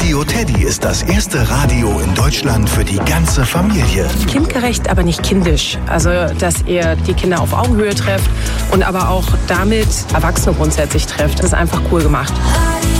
Radio Teddy ist das erste Radio in Deutschland für die ganze Familie. Kindgerecht, aber nicht kindisch. Also, dass ihr die Kinder auf Augenhöhe trefft und aber auch damit Erwachsene grundsätzlich trefft. Das ist einfach cool gemacht.